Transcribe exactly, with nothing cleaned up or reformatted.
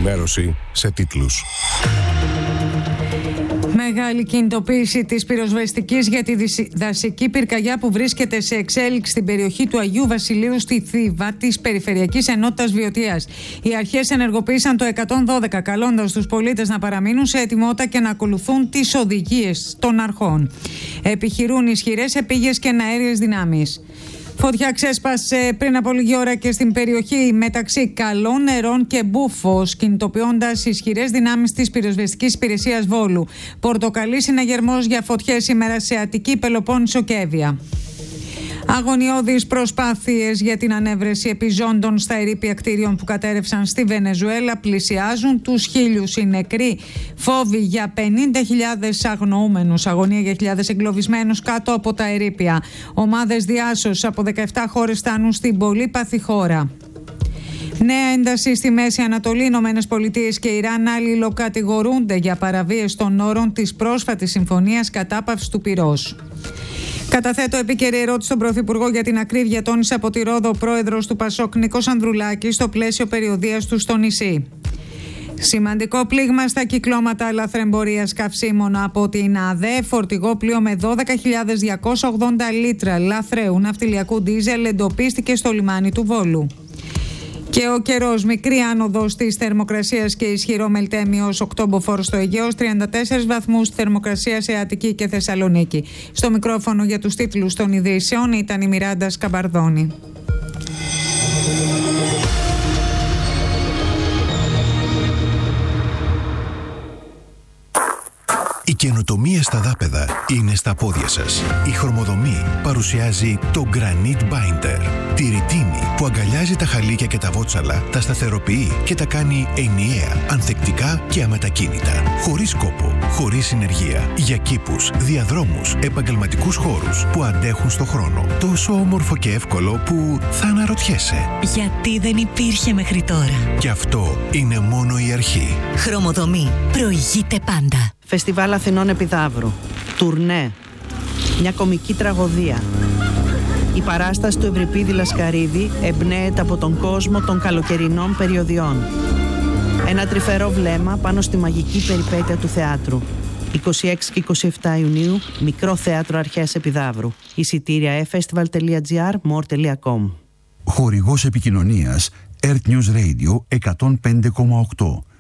ενημέρωση σε τίτλους. Μεγάλη κινητοποίηση της πυροσβεστικής για τη δασική πυρκαγιά που βρίσκεται σε εξέλιξη στην περιοχή του Αγίου Βασιλείου στη Θήβα της Περιφερειακής Ενότητας Βιωτίας. Οι αρχές ενεργοποίησαν το εκατόν δώδεκα, καλώντας τους πολίτες να παραμείνουν σε ετοιμότητα και να ακολουθούν τις οδηγίες των αρχών. Επιχειρούν ισχυρές επίγειες και αέριες δυνάμεις. Φωτιά ξέσπασε πριν από λίγη ώρα και στην περιοχή μεταξύ Καλών Νερών και Μπούφος, κινητοποιώντας ισχυρές δυνάμεις της πυροσβεστικής υπηρεσίας Βόλου. Πορτοκαλί συναγερμός για φωτιές σήμερα σε Αττική, Πελοπόννησο και Εύβοια. Αγωνιώδεις προσπάθειες για την ανέβρεση επιζώντων στα ερείπια κτίριων που κατέρευσαν στη Βενεζουέλα πλησιάζουν τους χίλιους. Οι νεκροί, φόβοι για πενήντα χιλιάδες αγνοούμενους, αγωνία για χιλιάδες εγκλωβισμένους κάτω από τα ερείπια. Ομάδες διάσωσης από δεκαεπτά χώρες φτάνουν στην πολύπαθη χώρα. Νέα ένταση στη Μέση Ανατολή. Οι Ηνωμένες Πολιτείες και Ιράν αλληλοκατηγορούνται για παραβίαση των όρων της πρόσφατης συμφωνίας κατάπαυσης του πυρός. Καταθέτω επίκαιρη ερώτηση στον Πρωθυπουργό για την ακρίβεια, τόνισε από τη Ρόδο ο πρόεδρος του Πασόκ Νίκος Ανδρουλάκης στο πλαίσιο περιοδείας του στο νησί. Σημαντικό πλήγμα στα κυκλώματα λαθρεμπορίας καυσίμων από την ΑΔΕ. Φορτηγό πλοίο με δώδεκα χιλιάδες διακόσια ογδόντα λίτρα λαθρέου ναυτιλιακού ντίζελ εντοπίστηκε στο λιμάνι του Βόλου. Και ο καιρός, μικρή άνοδος της θερμοκρασίας και ισχυρό μελτέμιο ως οκτώμποφορο στο Αιγαίο, τριάντα τέσσερις βαθμούς θερμοκρασία σε Αττική και Θεσσαλονίκη. Στο μικρόφωνο για τους τίτλους των ειδήσεων ήταν η Μιράντα Σκαμπαρδόνη. Η καινοτομία στα δάπεδα είναι στα πόδια σας. Η Χρωμοδομή παρουσιάζει το Granite Binder. Τη ρητίνη που αγκαλιάζει τα χαλίκια και τα βότσαλα, τα σταθεροποιεί και τα κάνει ενιαία, ανθεκτικά και αμετακίνητα. Χωρίς κόπο, χωρίς συνεργεία. Για κήπους, διαδρόμους, επαγγελματικούς χώρους που αντέχουν στο χρόνο. Τόσο όμορφο και εύκολο που θα αναρωτιέσαι. Γιατί δεν υπήρχε μέχρι τώρα. Και αυτό είναι μόνο η αρχή. Χρωμοδομή. Προηγείται πάντα. Φεστιβάλ Αθηνών Επιδαύρου. Τουρνέ. Μια κομική τραγωδία. Η παράσταση του Ευρυπίδη Λασκαρίδη εμπνέεται από τον κόσμο των καλοκαιρινών περιοδιών. Ένα τρυφερό βλέμμα πάνω στη μαγική περιπέτεια του θεάτρου. είκοσι έξι και είκοσι επτά Ιουνίου, Μικρό Θέατρο Αρχαίας Επιδαύρου. Εισιτήρια e festival τελεία gr, more τελεία com. Χορηγός επικοινωνίας Earth News Radio εκατόν πέντε κόμμα οκτώ.